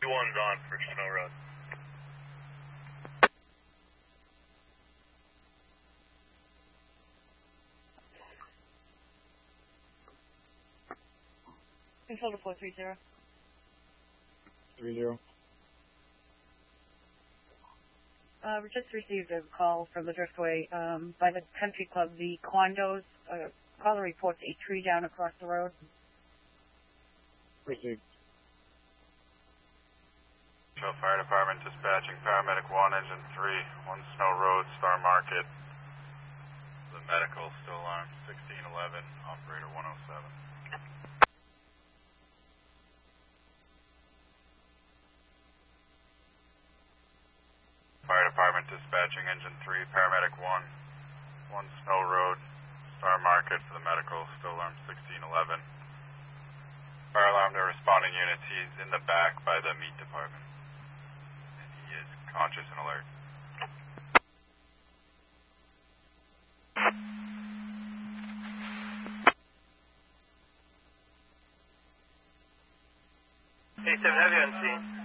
One's on for Snow Road. Control to 430. 30. We just received a call from the Driftway by the Country Club, the condos. Caller reports a tree down across the road. Received. Fire Department dispatching paramedic 1, engine 3, 1 Snow Road, Star Market. The medical still alarmed 1611, operator 107. Fire Department dispatching engine 3, paramedic 1, 1 Snow Road, Star Market for the medical, still alarmed 1611. Fire alarm to responding units, he's in the back by the meat department. He is conscious and alert. Hey, 7 Heavy on scene.